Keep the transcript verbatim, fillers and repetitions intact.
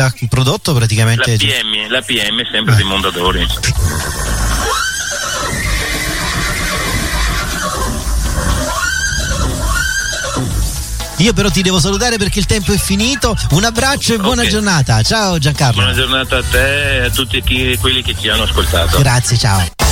già prodotto praticamente? La P M, la P M sempre eh. di Mondadori. Io però ti devo salutare perché il tempo è finito. Un abbraccio e buona okay. giornata. Ciao Giancarlo. Buona giornata a te e a tutti chi, quelli che ci hanno ascoltato. Grazie, ciao.